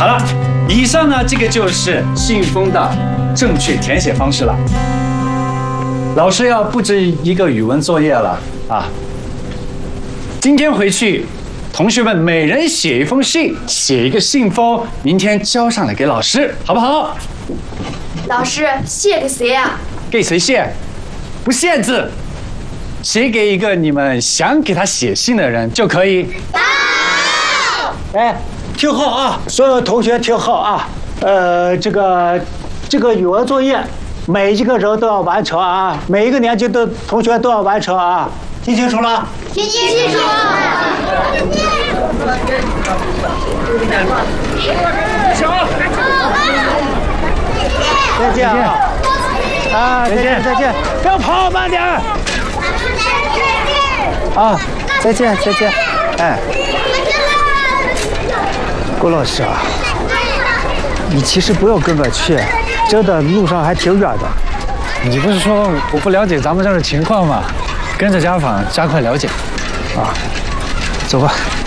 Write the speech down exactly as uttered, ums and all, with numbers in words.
好了，以上呢这个就是信封的正确填写方式了。老师要布置一个语文作业了啊！今天回去，同学们每人写一封信，写一个信封，明天交上来给老师，好不好？ 老师，写给谁啊？ 给谁写？不限制，写给一个你们想给他写信的人就可以。 好。哎，听好啊，所有同学听好啊！呃，这个这个语文作业。 每一个人都要完成啊！每一个年级的同学都要完成啊！听清楚了？ 听清楚了。 再见啊！啊，再见再见！不要跑，慢点。啊，再见再见！哎，郭老师啊，你其实不用跟我去。 真的路上还挺远的， 你不是说我不了解咱们这儿的情况吗？跟着家访加快了解， 啊，走吧。